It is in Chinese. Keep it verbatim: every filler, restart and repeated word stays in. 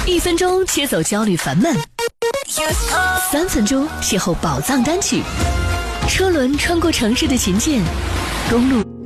一分钟切走焦虑烦闷，三分钟邂逅宝藏单曲。车轮穿过城市的琴键，公路。